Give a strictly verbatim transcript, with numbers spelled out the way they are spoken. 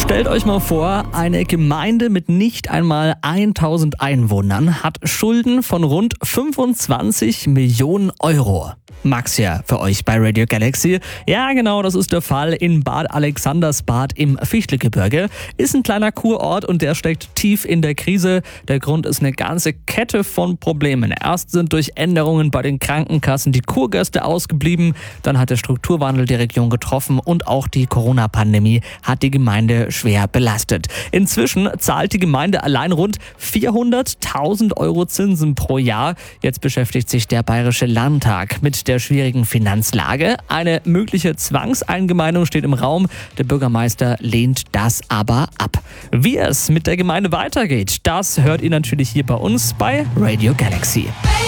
Stellt euch mal vor, eine Gemeinde mit nicht einmal tausend Einwohnern hat Schulden von rund fünfundzwanzig Millionen Euro. Max ja für euch bei Radio Galaxy. Ja, genau, das ist der Fall in Bad Alexandersbad im Fichtelgebirge. Ist ein kleiner Kurort und der steckt tief in der Krise. Der Grund ist eine ganze Kette von Problemen. Erst sind durch Änderungen bei den Krankenkassen die Kurgäste ausgeblieben, dann hat der Strukturwandel die Region getroffen und auch die Corona-Pandemie hat die Gemeinde schwer belastet. Inzwischen zahlt die Gemeinde allein rund vierhunderttausend Euro Zinsen pro Jahr. Jetzt beschäftigt sich der Bayerische Landtag mit der schwierigen Finanzlage. Eine mögliche Zwangseingemeindung steht im Raum. Der Bürgermeister lehnt das aber ab. Wie es mit der Gemeinde weitergeht, das hört ihr natürlich hier bei uns bei Radio Galaxy.